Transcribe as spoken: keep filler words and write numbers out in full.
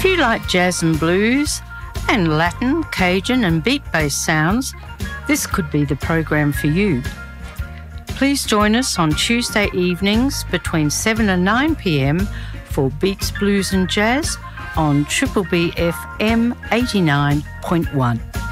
If you like jazz and blues and Latin, Cajun and beat-based sounds, this could be the program for you. Please join us on Tuesday evenings between seven and nine p m for Beats, Blues and Jazz on Triple B F M eighty-nine point one.